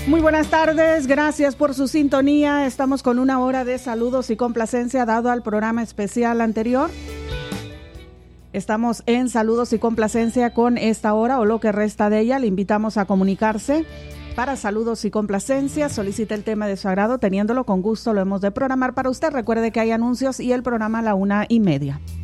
Muy buenas tardes, gracias por su sintonía. Estamos con una hora de saludos y complacencia dado al programa especial anterior. Estamos en saludos y complacencia con esta hora o lo que resta de ella. Le invitamos a comunicarse para saludos y complacencia. Solicite el tema de su agrado, teniéndolo con gusto lo hemos de programar para usted. Recuerde que hay anuncios y el programa a la 1:30.